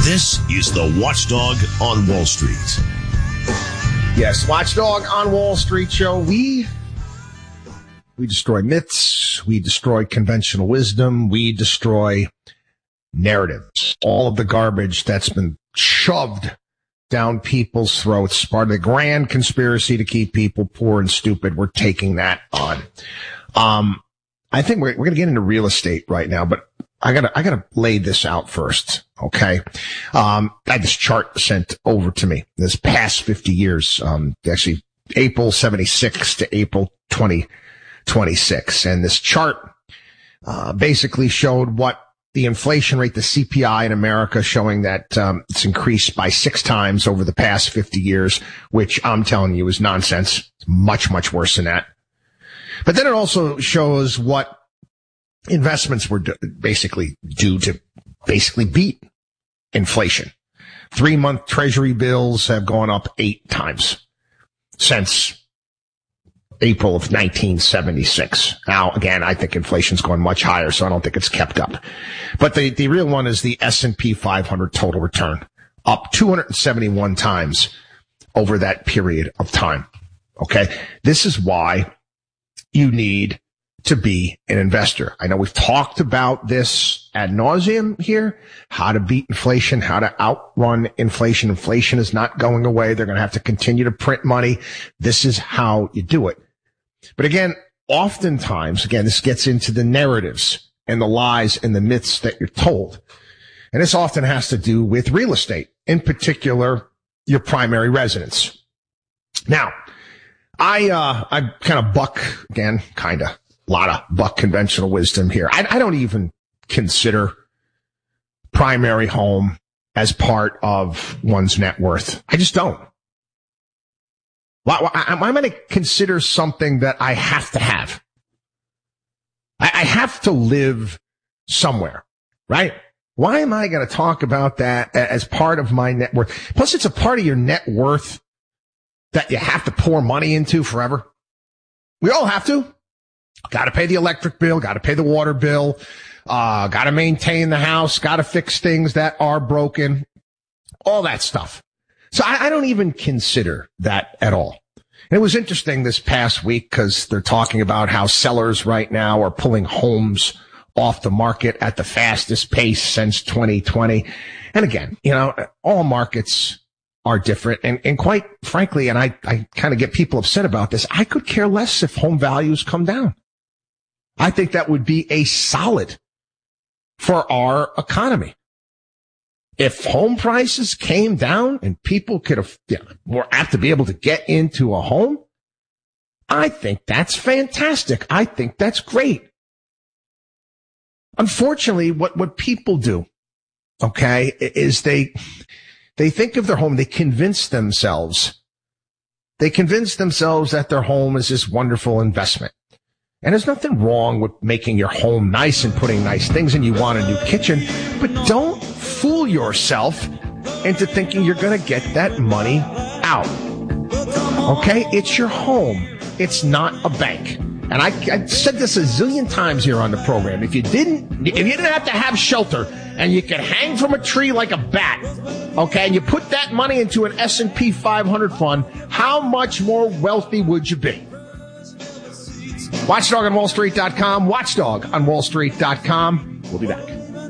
This is the Watchdog on Wall Street. Yes, Watchdog on Wall Street show. We destroy myths. We destroy conventional wisdom. We destroy narratives. All of the garbage that's been shoved down people's throats. Part of the grand conspiracy to keep people poor and stupid. We're taking that on. I think we're going to get into real estate right now, but I gotta lay this out first. Okay. I had this chart sent over to me this past 50 years, actually April 76 to April 2026. And this chart, basically showed what the inflation rate, the CPI in America, showing that, it's increased by 6 times over the past 50 years, which I'm telling you is nonsense. It's much, much worse than that. But then it also shows what investments were basically due to basically beat inflation. 3-month treasury bills have gone up 8 times since April of 1976. Now, again, I think inflation's gone much higher, so I don't think it's kept up. But the real one is the S&P 500 total return, up 271 times over that period of time. Okay. This is why you need to be an investor. I know we've talked about this ad nauseum here, how to beat inflation, how to outrun inflation. Inflation is not going away. They're going to have to continue to print money. This is how you do it. But again, oftentimes, this gets into the narratives and the lies and the myths that you're told. And this often has to do with real estate, in particular, your primary residence. Now, I kind of buck, again, a lot of buck conventional wisdom here. I don't even consider primary home as part of one's net worth. I just don't. Why am I going to consider something that I have to have? I have to live somewhere, right? Why am I going to talk about that as part of my net worth? Plus, it's a part of your net worth that you have to pour money into forever. We all have to. Got to pay the electric bill, got to pay the water bill, got to maintain the house, got to fix things that are broken, all that stuff. So I don't even consider that at all. And it was interesting this past week because they're talking about how sellers right now are pulling homes off the market at the fastest pace since 2020. And again, all markets are different. And quite frankly, and I kind of get people upset about this, I could care less if home values come down. I think that would be a solid for our economy. If home prices came down and people could were apt to be able to get into a home, I think that's fantastic. I think that's great. Unfortunately, what people do, okay, is they think of their home, they convince themselves that their home is this wonderful investment. And there's nothing wrong with making your home nice and putting nice things in. You want a new kitchen, but don't fool yourself into thinking you're going to get that money out. Okay? It's your home. It's not a bank. And I said this a zillion times here on the program. If you didn't have to have shelter and you could hang from a tree like a bat, okay, and you put that money into an S&P 500 fund, how much more wealthy would you be? Watchdog on WallStreet.com. Watchdog on WallStreet.com. We'll be back.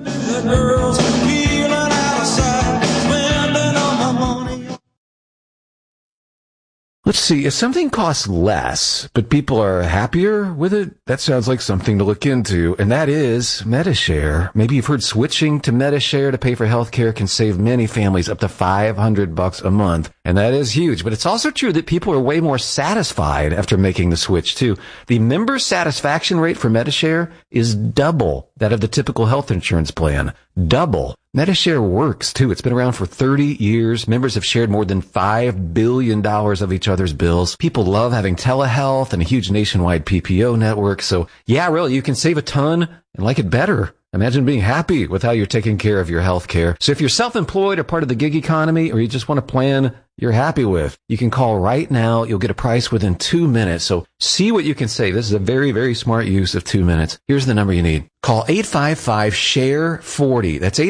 Let's see, if something costs less, but people are happier with it, that sounds like something to look into, and that is Medi-Share. Maybe you've heard switching to Medi-Share to pay for healthcare can save many families up to $500 a month, and that is huge. But it's also true that people are way more satisfied after making the switch, too. The member satisfaction rate for Medi-Share is double that of the typical health insurance plan. Double. Medi-Share works, too. It's been around for 30 years. Members have shared more than $5 billion of each other's bills. People love having telehealth and a huge nationwide PPO network. So, yeah, really, you can save a ton and like it better Imagine being happy with how you're taking care of your health care. So if you're self-employed or part of the gig economy, or you just want a plan you're happy with, you can call right now. You'll get a price within 2 minutes. So see what you can save. This is a very, very smart use of 2 minutes. Here's the number you need. Call 855-SHARE-40. That's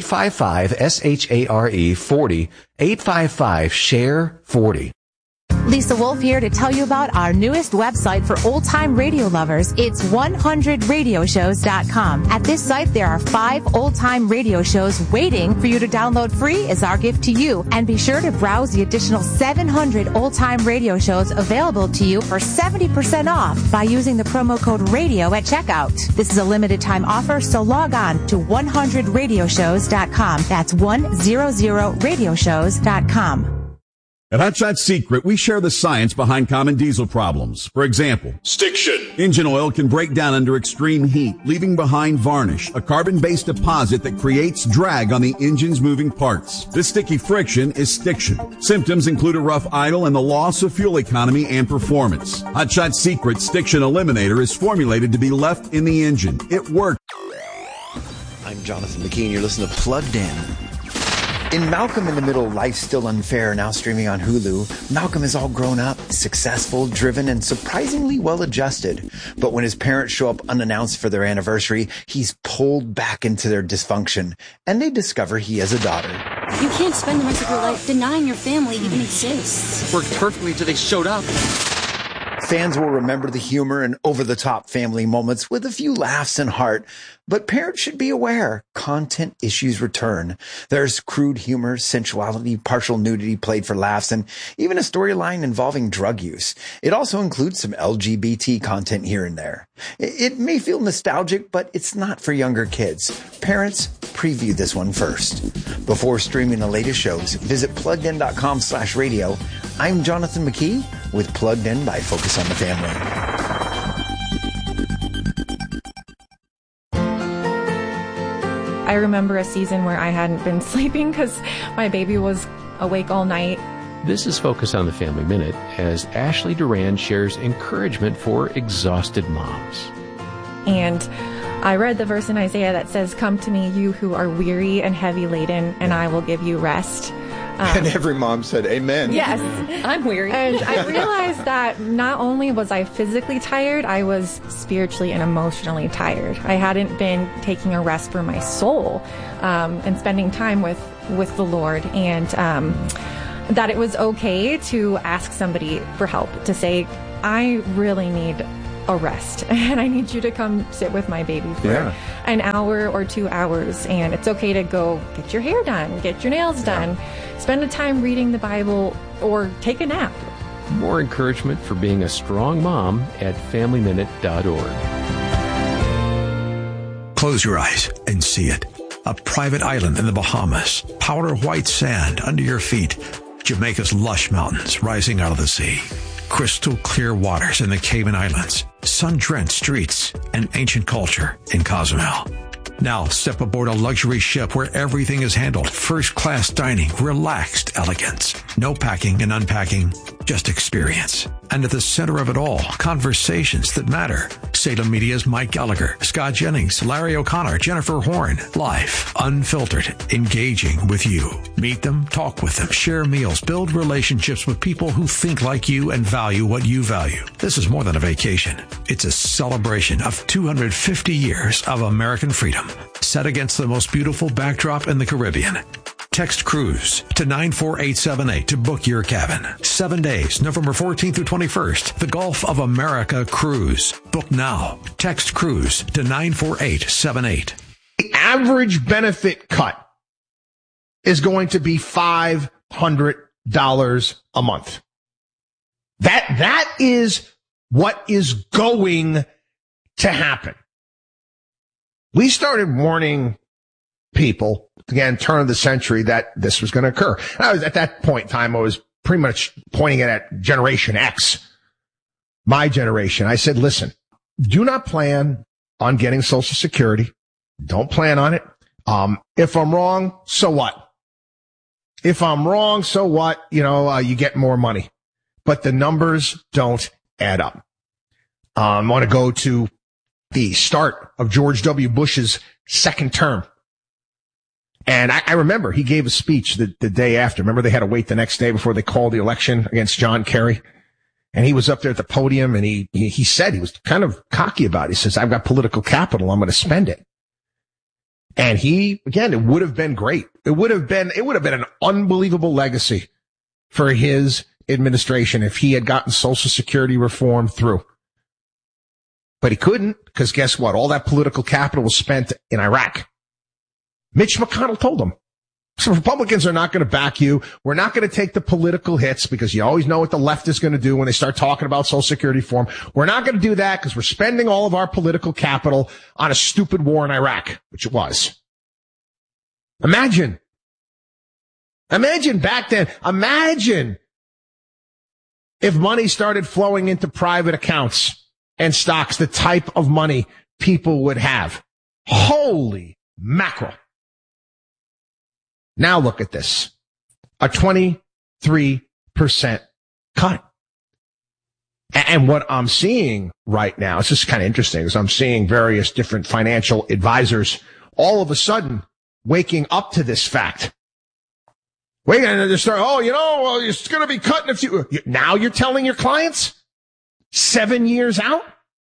855-SHARE-40. 855-SHARE-40. Lisa Wolf here to tell you about our newest website for old-time radio lovers. It's 100radioshows.com. At this site, there are 5 old-time radio shows waiting for you to download free as our gift to you. And be sure to browse the additional 700 old-time radio shows available to you for 70% off by using the promo code RADIO at checkout. This is a limited-time offer, so log on to 100radioshows.com. That's 100radioshows.com. At Hot Shot Secret, we share the science behind common diesel problems. For example, Stiction. Engine oil can break down under extreme heat, leaving behind varnish, a carbon-based deposit that creates drag on the engine's moving parts. This sticky friction is stiction. Symptoms include a rough idle and the loss of fuel economy and performance. Hot Shot Secret Stiction Eliminator is formulated to be left in the engine. It works. I'm Jonathan McKean. You're listening to Plugged In. In Malcolm in the Middle, Life's Still Unfair, now streaming on Hulu, Malcolm is all grown up, successful, driven, and surprisingly well-adjusted. But when his parents show up unannounced for their anniversary, he's pulled back into their dysfunction, and they discover he has a daughter. You can't spend the rest of your life denying your family even exists. Worked perfectly until they showed up. Fans will remember the humor and over-the-top family moments with a few laughs and heart, but parents should be aware content issues return. There's crude humor, sensuality, partial nudity played for laughs, and even a storyline involving drug use. It also includes some LGBT content here and there. It may feel nostalgic, but it's not for younger kids. Parents, preview this one first. Before streaming the latest shows, visit pluggedin.com/radio. I'm Jonathan McKee with Plugged In by Focus on the Family. I remember a season where I hadn't been sleeping because my baby was awake all night. This is Focus on the Family Minute as Ashley Duran shares encouragement for exhausted moms. And I read the verse in Isaiah that says, "Come to me, you who are weary and heavy laden, and I will give you rest." And every mom said, amen. Yes. I'm weary. And I realized that not only was I physically tired, I was spiritually and emotionally tired. I hadn't been taking a rest for my soul and spending time with the Lord. And that it was okay to ask somebody for help, to say, I really need a rest and I need you to come sit with my baby for an hour or 2 hours. And it's okay to go get your hair done, get your nails done, spend a time reading the Bible, or take a nap. More encouragement for being a strong mom at FamilyMinute.org. Close your eyes and see it. A private island in the Bahamas, powder white sand under your feet, Jamaica's lush mountains rising out of the sea, crystal clear waters in the Cayman Islands, sun-drenched streets, and ancient culture in Cozumel. Now step aboard a luxury ship where everything is handled. First-class dining, relaxed elegance. No packing and unpacking, just experience. And at the center of it all, conversations that matter. Salem Media's Mike Gallagher, Scott Jennings, Larry O'Connor, Jennifer Horn. Live, unfiltered, engaging with you. Meet them, talk with them, share meals, build relationships with people who think like you and value what you value. This is more than a vacation. It's a celebration of 250 years of American freedom, set against the most beautiful backdrop in the Caribbean. Text cruise to 94878 to book your cabin. 7 days, November 14th through 21st. The Gulf of America Cruise. Book now. Text cruise to 94878. The average benefit cut is going to be $500 a month. That is what is going to happen. We started warning people, again, turn of the century, that this was going to occur. At that point in time, I was pretty much pointing it at Generation X, my generation. I said, listen, do not plan on getting Social Security. Don't plan on it. If I'm wrong, so what? If I'm wrong, so what? You get more money. But the numbers don't add up. I want to go to the start of George W. Bush's second term. And I remember he gave a speech the day after. Remember, they had to wait the next day before they called the election against John Kerry. And he was up there at the podium, and he said, he was kind of cocky about it. He says, I've got political capital. I'm going to spend it. And it would have been great. It would have been an unbelievable legacy for his administration if he had gotten Social Security reform through. But he couldn't, because guess what? All that political capital was spent in Iraq. Mitch McConnell told him, so Republicans are not going to back you. We're not going to take the political hits, because you always know what the left is going to do when they start talking about Social Security reform. We're not going to do that because we're spending all of our political capital on a stupid war in Iraq, which it was. Imagine back then. Imagine if money started flowing into private accounts and stocks, the type of money people would have. Holy mackerel. Now look at this. A 23% cut. And what I'm seeing right now, it's just kind of interesting, is I'm seeing various different financial advisors all of a sudden waking up to this fact. Wait, and they start, it's going to be cut in a few. Now you're telling your clients 7 years out?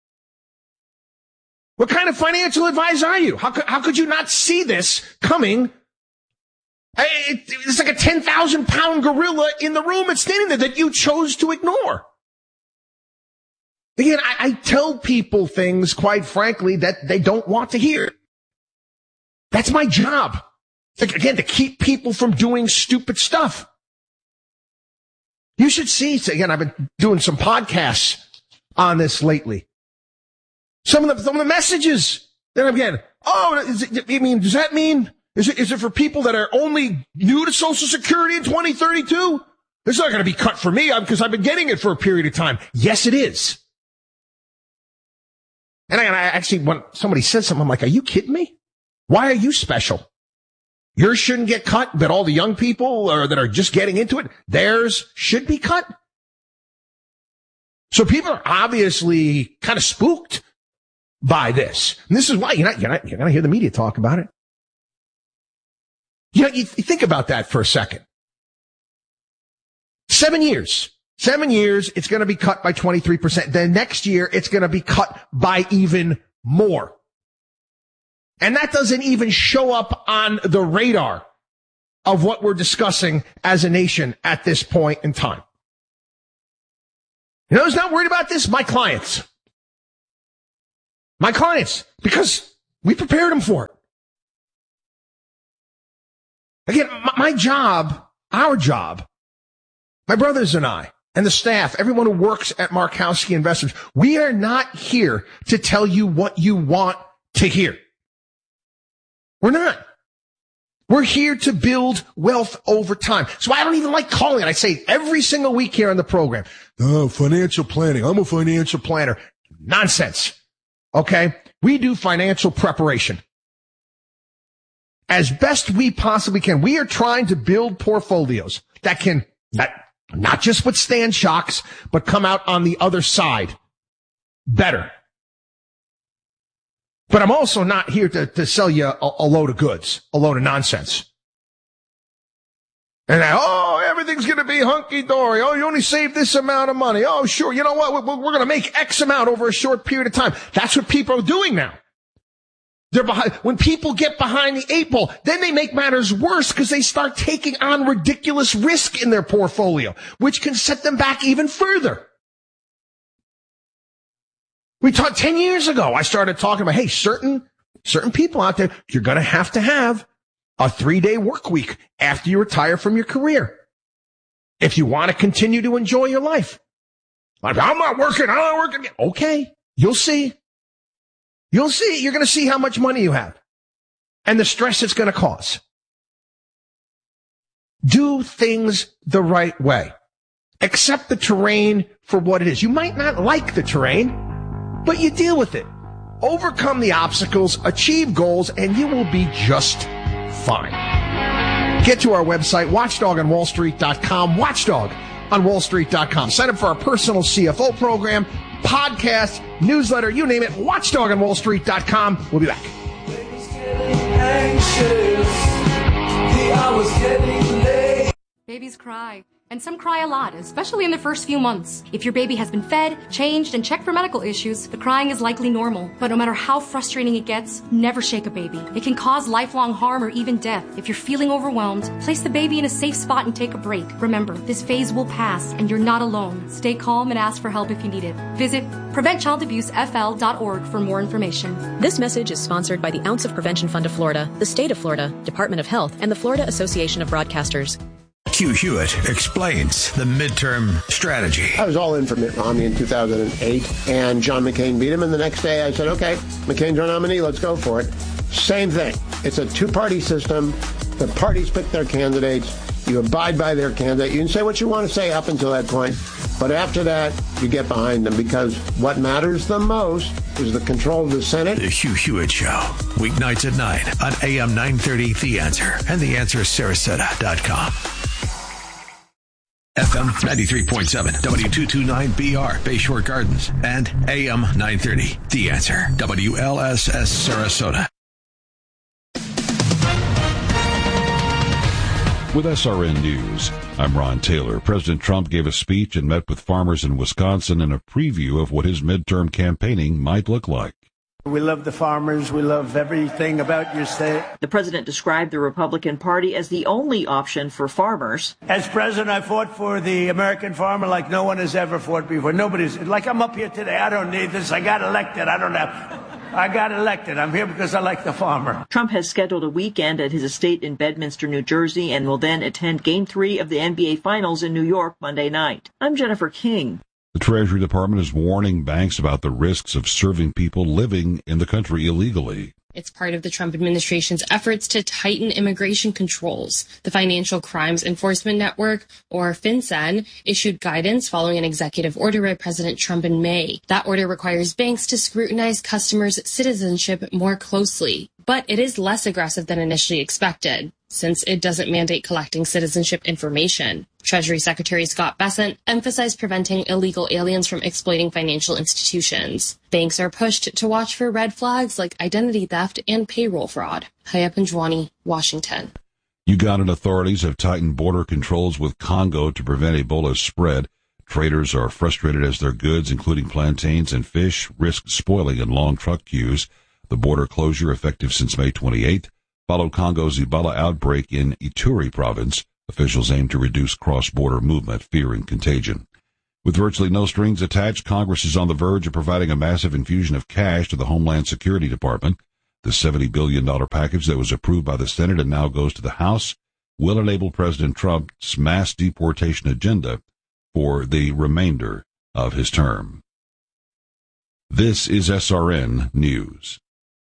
What kind of financial advisor are you? How could you not see this coming? It's like a 10,000-pound gorilla in the room. It's standing there that you chose to ignore. Again, I tell people things, quite frankly, that they don't want to hear. That's my job. Again, to keep people from doing stupid stuff. You should see, again, I've been doing some podcasts on this lately. Some of the messages that I'm getting. Does that mean, is it for people that are only new to Social Security in 2032? It's not going to be cut for me because I've been getting it for a period of time. Yes, it is. And I actually, when somebody said something, I'm like, are you kidding me? Why are you special? Yours shouldn't get cut, but all the young people that are just getting into it, theirs should be cut. So people are obviously kind of spooked by this. And this is why you're not going to hear the media talk about it. You think about that for a second. 7 years. 7 years, it's going to be cut by 23%. Then next year, it's going to be cut by even more. And that doesn't even show up on the radar of what we're discussing as a nation at this point in time. You know who's not worried about this? My clients. My clients, because we prepared them for it. Again, my job, our job, my brothers and I, and the staff, everyone who works at Markowski Investments, we are not here to tell you what you want to hear. We're not. We're here to build wealth over time. So I don't even like calling it. I say every single week here on the program, financial planning. I'm a financial planner. Nonsense. Okay? We do financial preparation as best we possibly can. We are trying to build portfolios that can not just withstand shocks, but come out on the other side better. But I'm also not here to sell you a load of goods, a load of nonsense. And everything's going to be hunky-dory. You only save this amount of money. Oh, sure. You know what? We're going to make X amount over a short period of time. That's what people are doing now. They're behind. When people get behind the eight ball, then they make matters worse because they start taking on ridiculous risk in their portfolio, which can set them back even further. We talked 10 years ago. I started talking about, hey, certain people out there, you're going to have a 3-day work week after you retire from your career if you want to continue to enjoy your life. I'm not working. Okay, you'll see. You'll see. You're going to see how much money you have and the stress it's going to cause. Do things the right way. Accept the terrain for what it is. You might not like the terrain, but you deal with it. Overcome the obstacles, achieve goals, and you will be just fine. Get to our website, watchdogonwallstreet.com, watchdogonwallstreet.com. Sign up for our personal CFO program. podcast, newsletter, you name it, watchdogonwallstreet.com. We'll be back. Babies cry, and some cry a lot, especially in the first few months. If your baby has been fed, changed, and checked for medical issues, the crying is likely normal. But no matter how frustrating it gets, never shake a baby. It can cause lifelong harm or even death. If you're feeling overwhelmed, place the baby in a safe spot and take a break. Remember, this phase will pass, and you're not alone. Stay calm and ask for help if you need it. Visit PreventChildAbuseFL.org for more information. This message is sponsored by the Ounce of Prevention Fund of Florida, the State of Florida, Department of Health, and the Florida Association of Broadcasters. Hugh Hewitt explains the midterm strategy. I was all in for Mitt Romney in 2008, and John McCain beat him, and the next day I said, okay, McCain's our nominee, let's go for it. Same thing. It's a two-party system. The parties pick their candidates. You abide by their candidate. You can say what you want to say up until that point, but after that, you get behind them, because what matters the most is the control of the Senate. The Hugh Hewitt Show, weeknights at 9 on AM 930 The Answer and TheAnswerSarasota.com. FM 93.7, W229BR, Bayshore Gardens, and AM 930, The Answer, WLSS Sarasota. With SRN News, I'm Ron Taylor. President Trump gave a speech and met with farmers in Wisconsin in a preview of what his midterm campaigning might look like. We love the farmers. We love everything about your state. The president described the Republican Party as the only option for farmers. As president, I fought for the American farmer like no one has ever fought before. Nobody's, like I'm up here today. I don't need this. I got elected. I got elected. I'm here because I like the farmer. Trump has scheduled a weekend at his estate in Bedminster, New Jersey, and will then attend Game 3 of the NBA Finals in New York Monday night. I'm Jennifer King. The Treasury Department is warning banks about the risks of serving people living in the country illegally. It's part of the Trump administration's efforts to tighten immigration controls. The Financial Crimes Enforcement Network, or FinCEN, issued guidance following an executive order by President Trump in May. That order requires banks to scrutinize customers' citizenship more closely, but it is less aggressive than initially expected, since it doesn't mandate collecting citizenship information. Treasury Secretary Scott Bessent emphasized preventing illegal aliens from exploiting financial institutions. Banks are pushed to watch for red flags like identity theft and payroll fraud. Haya Panjwani, Washington. Ugandan authorities have tightened border controls with Congo to prevent Ebola's spread. Traders are frustrated as their goods, including plantains and fish, risk spoiling in long truck queues. The border closure, effective since May 28th, followed Congo's Ebola outbreak in Ituri province. Officials aim to reduce cross-border movement, fearing contagion. With virtually no strings attached, Congress is on the verge of providing a massive infusion of cash to the Homeland Security Department. The $70 billion package that was approved by the Senate and now goes to the House will enable President Trump's mass deportation agenda for the remainder of his term. This is SRN News.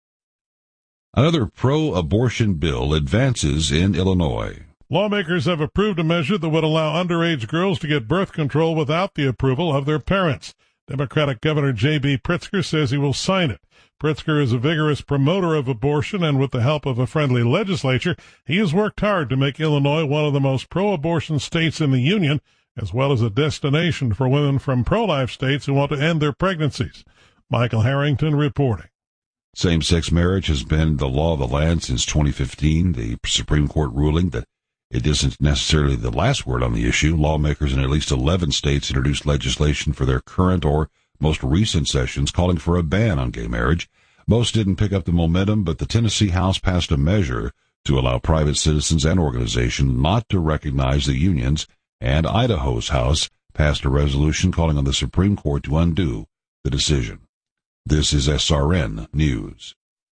Another pro-abortion bill advances in Illinois. Lawmakers have approved a measure that would allow underage girls to get birth control without the approval of their parents. Democratic Governor J.B. Pritzker says he will sign it. Pritzker is a vigorous promoter of abortion, and with the help of a friendly legislature, he has worked hard to make Illinois one of the most pro-abortion states in the union, as well as a destination for women from pro-life states who want to end their pregnancies. Michael Harrington reporting. Same-sex marriage has been the law of the land since 2015. The Supreme Court ruling that it isn't necessarily the last word on the issue. Lawmakers in at least 11 states introduced legislation for their current or most recent sessions calling for a ban on gay marriage. Most didn't pick up the momentum, but the Tennessee House passed a measure to allow private citizens and organizations not to recognize the unions, and Idaho's House passed a resolution calling on the Supreme Court to undo the decision. This is SRN News.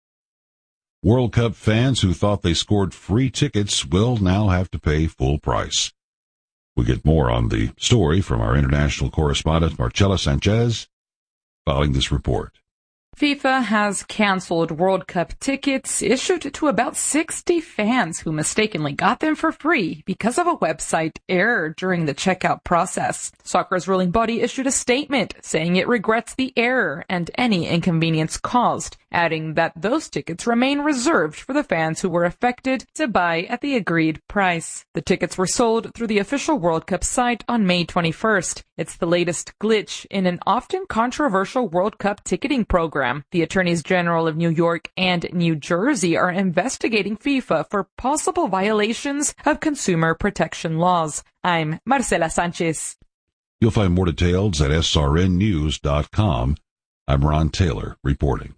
World Cup fans who thought they scored free tickets will now have to pay full price. We get more on the story from our international correspondent Marcela Sanchez following this report. FIFA has canceled World Cup tickets issued to about 60 fans who mistakenly got them for free because of a website error during the checkout process. Soccer's ruling body issued a statement saying it regrets the error and any inconvenience caused adding that those tickets remain reserved for the fans who were affected to buy at the agreed price. The tickets were sold through the official World Cup site on May 21st. It's the latest glitch in an often controversial World Cup ticketing program. The attorneys general of New York and New Jersey are investigating FIFA for possible violations of consumer protection laws. I'm Marcela Sanchez. You'll find more details at srnnews.com. I'm Ron Taylor reporting.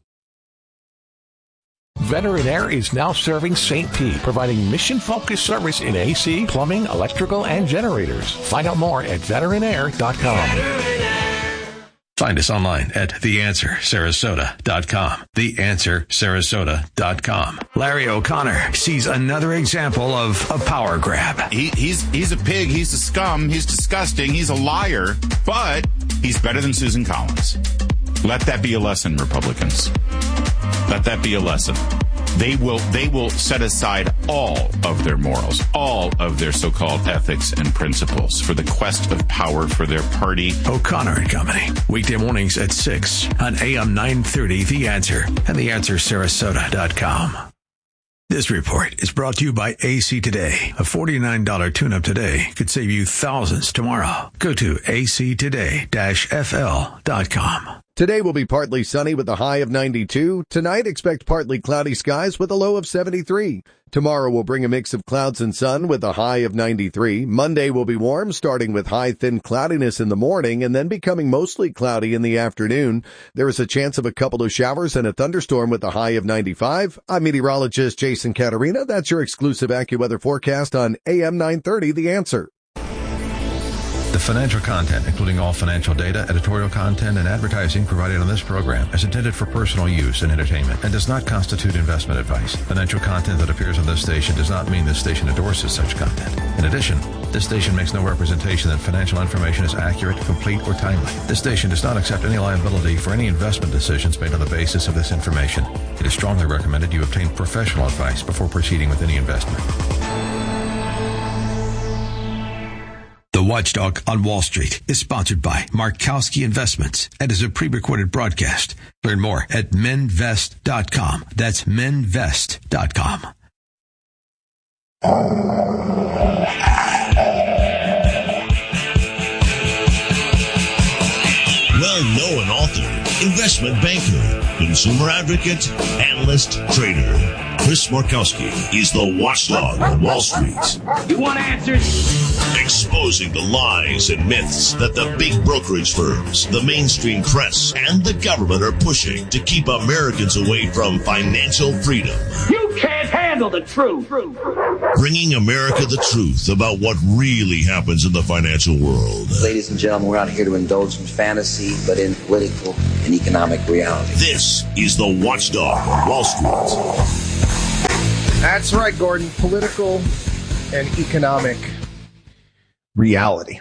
Veteran Air is now serving St. Pete, providing mission-focused service in AC, plumbing, electrical, and generators. Find out more at veteranair.com. Find us online at TheAnswerSarasota.com. TheAnswerSarasota.com. Larry O'Connor sees another example of a power grab. He's a pig. He's a scum. He's disgusting. He's a liar. But he's better than Susan Collins. Let that be a lesson, Republicans. Let that be a lesson. They will set aside all of their morals, all of their so-called ethics and principles for the quest of power for their party. O'Connor and Company. Weekday mornings at 6 on AM 930 The Answer and TheAnswerSarasota.com. This report is brought to you by AC Today. A $49 tune-up today could save you thousands tomorrow. Go to actoday-fl.com. Today will be partly sunny with a high of 92. Tonight, expect partly cloudy skies with a low of 73. Tomorrow will bring a mix of clouds and sun with a high of 93. Monday will be warm, starting with high thin cloudiness in the morning and then becoming mostly cloudy in the afternoon. There is a chance of a couple of showers and a thunderstorm with a high of 95. I'm meteorologist Jason Caterina. That's your exclusive AccuWeather forecast on AM 930, The Answer. The financial content, including all financial data, editorial content, and advertising provided on this program is intended for personal use and entertainment and does not constitute investment advice. Financial content that appears on this station does not mean this station endorses such content. In addition, this station makes no representation that financial information is accurate, complete, or timely. This station does not accept any liability for any investment decisions made on the basis of this information. It is strongly recommended you obtain professional advice before proceeding with any investment. The Watchdog on Wall Street is sponsored by Markowski Investments and is a pre-recorded broadcast. Learn more at menvest.com. That's menvest.com. Well-known author, investment banker, consumer advocate, analyst, trader. Chris Markowski is the watchdog on Wall Street. You want answers? Exposing the lies and myths that the big brokerage firms, the mainstream press, and the government are pushing to keep Americans away from financial freedom. You can't handle the truth. Bringing America the truth about what really happens in the financial world. Ladies and gentlemen, we're not here to indulge in fantasy, but in political and economic reality. This is the Watchdog on Wall Street. That's right, Gordon. Political and economic reality.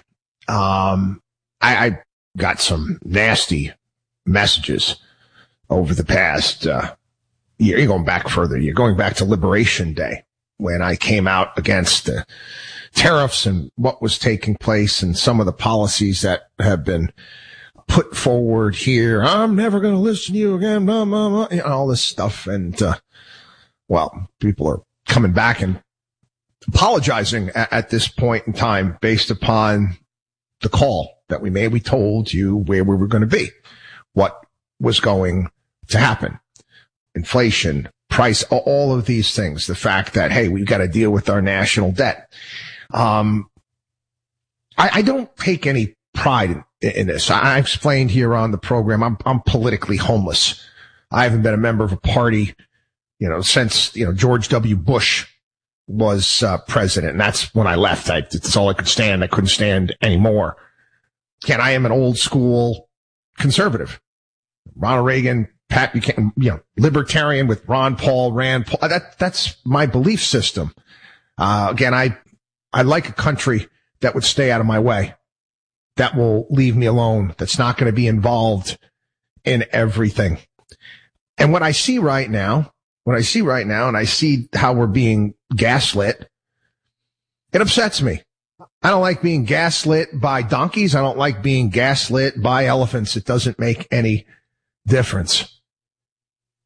I got some nasty messages over the past year. You're going back further. You're going back to Liberation Day when I came out against the tariffs and what was taking place and some of the policies that have been put forward here. I'm never going to listen to you again. Blah, blah, blah, you know, all this stuff. And, well, people are coming back and apologizing at this point in time based upon the call that we made. We told you where we were going to be, what was going to happen, inflation, price, all of these things. The fact that, hey, we've got to deal with our national debt. I don't take any pride in this. I explained here on the program, I'm politically homeless. I haven't been a member of a party, since, George W. Bush was president. And that's when I left. That's all I could stand. I couldn't stand anymore. Again, I am an old school conservative. Ronald Reagan, Pat Buchanan, libertarian with Ron Paul, Rand Paul. That's my belief system. Again, I like a country that would stay out of my way, that will leave me alone, that's not going to be involved in everything. And what I see right now, and I see how we're being gaslit, it upsets me. I don't like being gaslit by donkeys. I don't like being gaslit by elephants. It doesn't make any difference.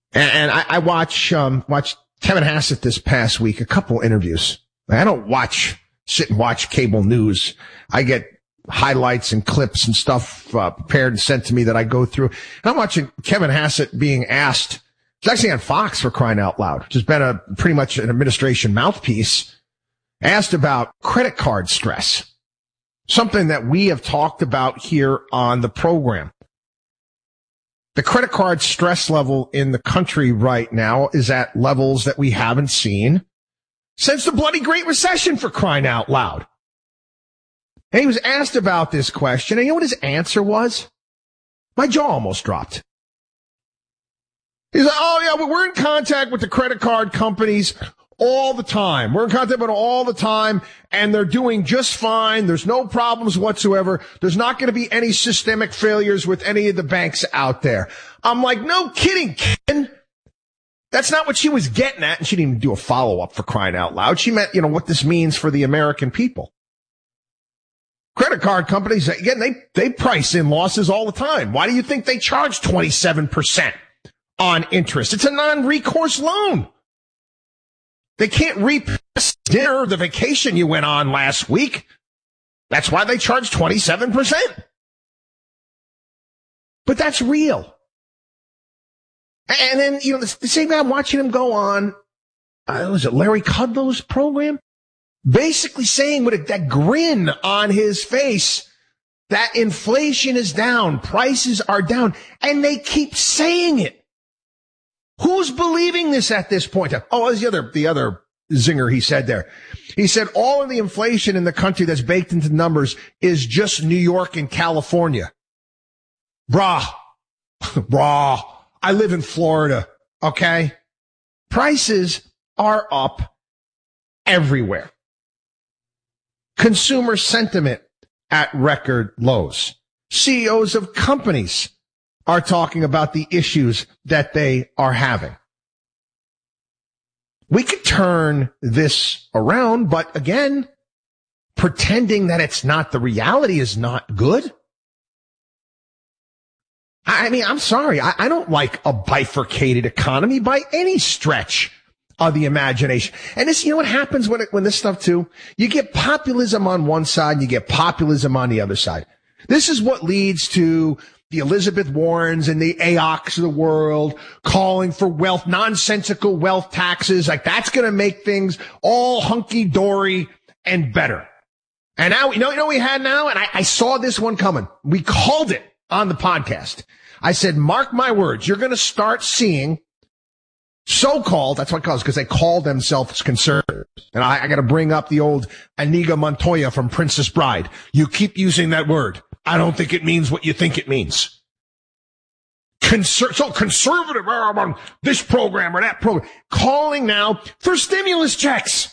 And I watched Kevin Hassett this past week, a couple interviews. I don't sit and watch cable news. I get highlights and clips and stuff prepared and sent to me that I go through. And I'm watching Kevin Hassett being asked, it's actually on Fox, for crying out loud, which has been pretty much an administration mouthpiece, asked about credit card stress, something that we have talked about here on the program. The credit card stress level in the country right now is at levels that we haven't seen since the bloody Great Recession, for crying out loud. And he was asked about this question, and you know what his answer was? My jaw almost dropped. He's like, oh yeah, but we're in contact with the credit card companies all the time. We're in contact with them all the time, and they're doing just fine. There's no problems whatsoever. There's not going to be any systemic failures with any of the banks out there. I'm like, no kidding, Ken. That's not what she was getting at, and she didn't even do a follow-up, for crying out loud. She meant, what this means for the American people. Credit card companies, again, they price in losses all the time. Why do you think they charge 27% on interest? It's a non-recourse loan. They can't repay dinner, the vacation you went on last week. That's why they charge 27%. But that's real. And then, the same guy, I'm watching him go on, was it Larry Kudlow's program? Basically saying with that grin on his face that inflation is down, prices are down, and they keep saying it. Who's believing this at this point? Oh, there's the other zinger he said there. He said all of the inflation in the country that's baked into the numbers is just New York and California. Brah, I live in Florida, okay? Prices are up everywhere. Consumer sentiment at record lows. CEOs of companies are talking about the issues that they are having. We could turn this around, but again, pretending that it's not the reality is not good. I mean, I'm sorry. I don't like a bifurcated economy by any stretch of the imagination. And this, what happens when this stuff too? You get populism on one side, and you get populism on the other side. This is what leads to the Elizabeth Warrens and the AOCs of the world calling for nonsensical wealth taxes. Like that's going to make things all hunky-dory and better. And now, we had now, and I saw this one coming. We called it on the podcast. I said, mark my words, you're going to start seeing so-called, that's what it calls, because they call themselves conservatives. And I got to bring up the old Inigo Montoya from Princess Bride. You keep using that word. I don't think it means what you think it means. So conservative, this program or that program, calling now for stimulus checks.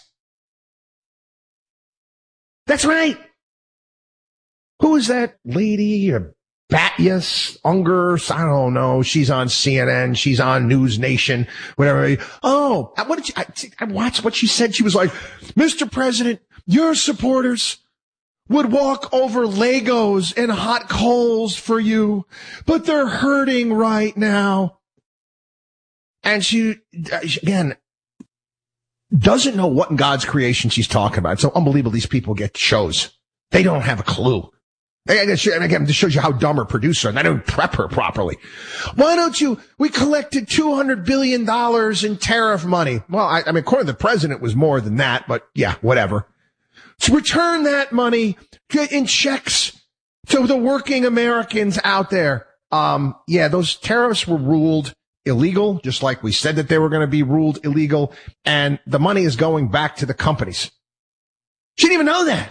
That's right. Who is that lady? Batius, Unger, I don't know. She's on CNN. She's on News Nation, whatever. Oh, what did I watched what she said. She was like, Mr. President, your supporters would walk over Legos and hot coals for you, but they're hurting right now. And she again, doesn't know what in God's creation she's talking about. It's so unbelievable these people get shows. They don't have a clue. And again, this shows you how dumb her producer, and they don't prep her properly. Why don't we collected $200 billion in tariff money. Well, I mean, according to the president, it was more than that, but yeah, whatever. To return that money in checks to the working Americans out there. Yeah, those tariffs were ruled illegal, just like we said that they were going to be ruled illegal, and the money is going back to the companies. She didn't even know that.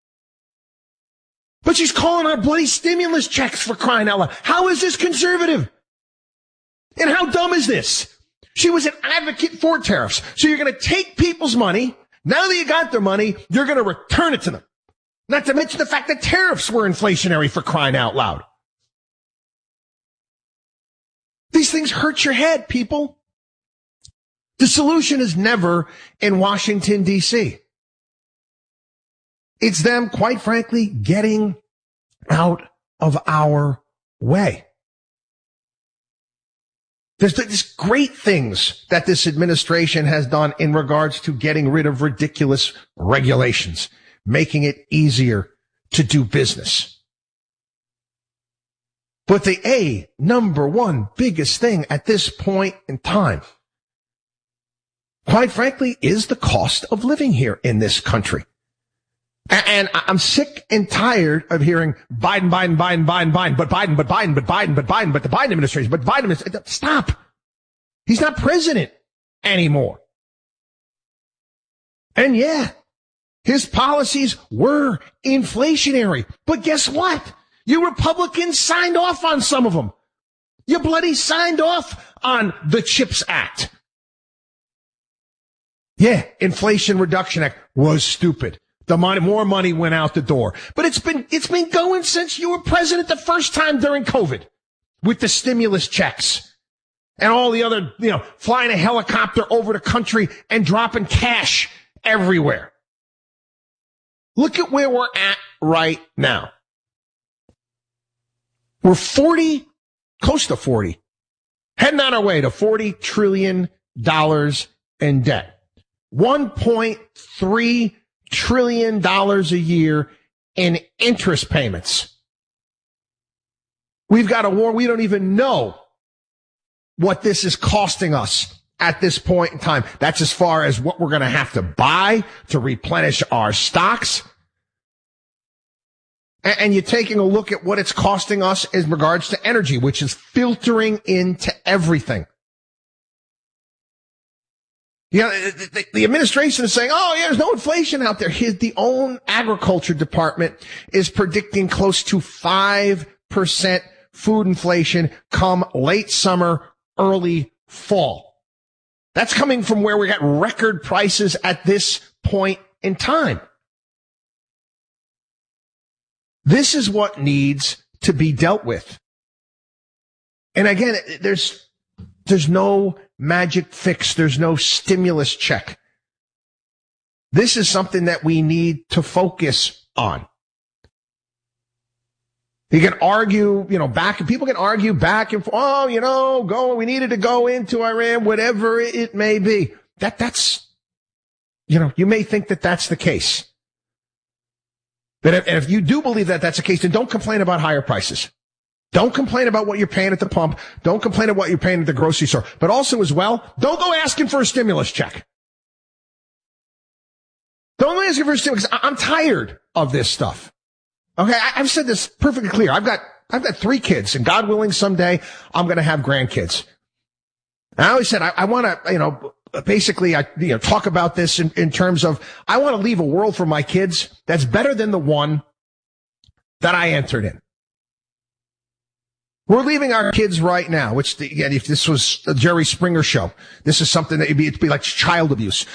But she's calling out bloody stimulus checks, for crying out loud. How is this conservative? And how dumb is this? She was an advocate for tariffs. So you're going to take people's money. Now that you got their money, you're going to return it to them. Not to mention the fact that tariffs were inflationary, for crying out loud. These things hurt your head, people. The solution is never in Washington, D.C. It's them, quite frankly, getting out of our way. There's great things that this administration has done in regards to getting rid of ridiculous regulations, making it easier to do business. But the number one biggest thing at this point in time, quite frankly, is the cost of living here in this country. And I'm sick and tired of hearing Biden, but the Biden administration, but Biden administration. Stop. He's not president anymore. And yeah, his policies were inflationary. But guess what? You Republicans signed off on some of them. You bloody signed off on the CHIPS Act. Yeah, Inflation Reduction Act was stupid. More money went out the door. But it's been going since you were president the first time during COVID with the stimulus checks and all the other, flying a helicopter over the country and dropping cash everywhere. Look at where we're at right now. We're close to 40, heading on our way to $40 trillion in debt. $1.3 trillion a year in interest payments. We've got a war. We don't even know what this is costing us at this point in time. That's as far as what we're going to have to buy to replenish our stocks. And you're taking a look at what it's costing us in regards to energy, which is filtering into everything. The administration is saying, there's no inflation out there. The own agriculture department is predicting close to 5% food inflation come late summer, early fall. That's coming from where we got record prices at this point in time. This is what needs to be dealt with. And again, there's no magic fix. There's no stimulus check. This is something that we need to focus on. You can argue, people can argue back and forth. We needed to go into Iran, whatever it may be. That's, you may think that that's the case. But if you do believe that that's the case, then don't complain about higher prices. Don't complain about what you're paying at the pump. Don't complain about what you're paying at the grocery store. But also as well, don't go asking for a stimulus check. Don't go asking for a stimulus. I'm tired of this stuff. Okay, I've said this perfectly clear. I've got 3 kids, and God willing, someday I'm going to have grandkids. And I always said I want to, basically, talk about this in terms of I want to leave a world for my kids that's better than the one that I entered in. We're leaving our kids right now, which, again, if this was a Jerry Springer show, this is something that it'd be like child abuse.